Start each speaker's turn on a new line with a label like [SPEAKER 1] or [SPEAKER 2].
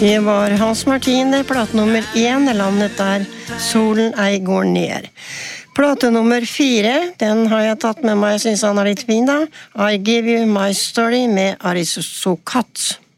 [SPEAKER 1] Det var Hans Martin, det plate nummer 1, landet der solen ei går ned. Plate nummer 4, den har jeg tatt med meg, jeg synes han er litt fin da. I Give You My Story med Aristocats.